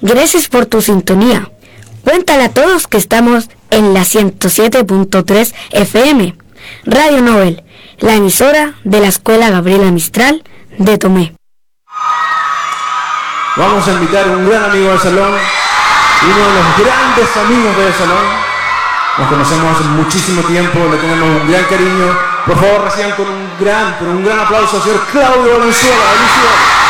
Gracias por tu sintonía. Cuéntale a todos que estamos en la 107.3 FM, Radio Nobel, la emisora de la Escuela Gabriela Mistral de Tomé. Vamos a invitar a un gran amigo del salón, uno de los grandes amigos del salón. Nos conocemos hace muchísimo tiempo, le tenemos un gran cariño. Por favor, reciban con un gran aplauso al señor Claudio Valenzuela.